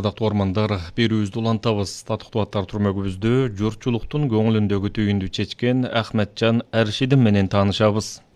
ардактуу ормандар, берүүбүздү улантабыз. Татыктуу аттар түрмөгүбүздө журтчулуктун көңүлүндөгү түйүндү чечкен Ахметжан Эршидин менен таанышабыз.